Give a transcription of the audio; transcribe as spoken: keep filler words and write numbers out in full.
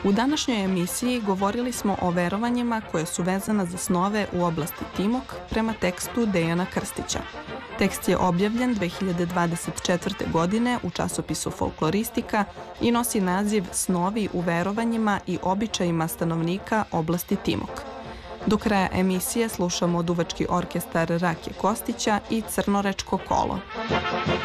U današnjoj emisiji govorili smo o verovanjima koje su vezana za snove u oblasti Timok prema tekstu Dejana Krstića. Tekst je objavljen dve hiljade dvadeset četvrte. godine u časopisu Folkloristika i nosi naziv Snovi u verovanjima i običajima stanovnika oblasti Timok. Do kraja emisije slušamo duvački orkestar Rake Kostića i Crnorečko kolo.